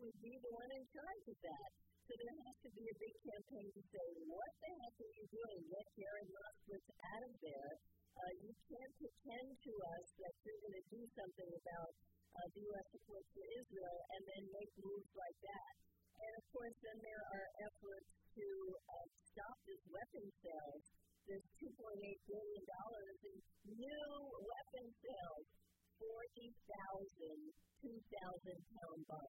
would be the one in charge of that. So there has to be a big campaign to say, what the heck are you doing? Get Jared Moskowitz out of there. You can't pretend to us that you're going to do something about the U.S. support for Israel and then make moves like that. And, of course, then there are efforts to stop this weapon sales. There's $2.8 billion in new weapon sales, 40,000 2,000-pound bombs.